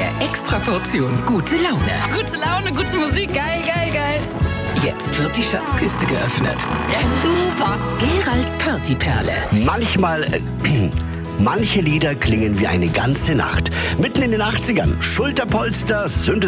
der Extraportion gute Laune. Gute Laune, gute Musik, geil, geil, geil. Jetzt wird die Schatzkiste geöffnet. Ja, super. Geralds Partyperle. Manche Lieder klingen wie eine ganze Nacht. Mitten in den 80ern. Schulterpolster, Synthesizer.